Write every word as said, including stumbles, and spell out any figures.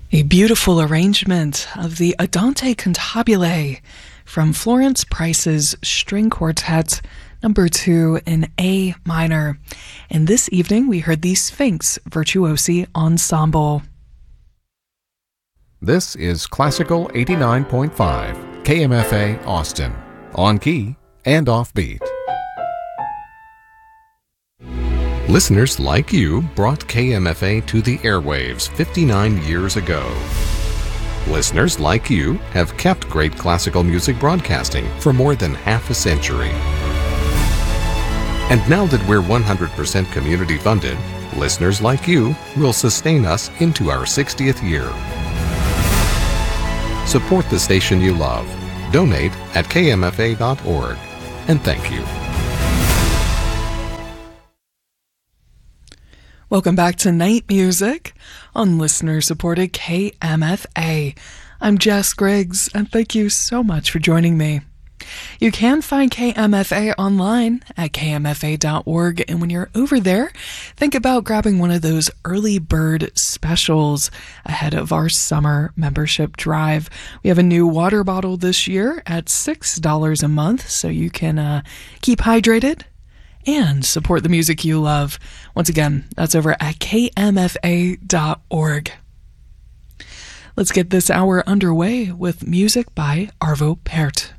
A beautiful arrangement of the Andante Cantabile from Florence Price's String Quartet number two in A minor. And this evening we heard the Sphinx Virtuosi Ensemble. This is Classical eighty-nine point five, K M F A Austin, on key and offbeat. Listeners like you brought K M F A to the airwaves fifty-nine years ago. Listeners like you have kept great classical music broadcasting for more than half a century. And now that we're one hundred percent community funded, listeners like you will sustain us into our sixtieth year. Support the station you love. Donate at K M F A dot org. And thank you. Welcome back to Night Music on listener-supported K M F A. I'm Jess Griggs, and thank you so much for joining me. You can find K M F A online at K M F A dot org, and when you're over there, think about grabbing one of those early bird specials ahead of our summer membership drive. We have a new water bottle this year at six dollars a month, so you can uh, keep hydrated and support the music you love. Once again, that's over at K M F A dot org. Let's get this hour underway with music by Arvo Pärt.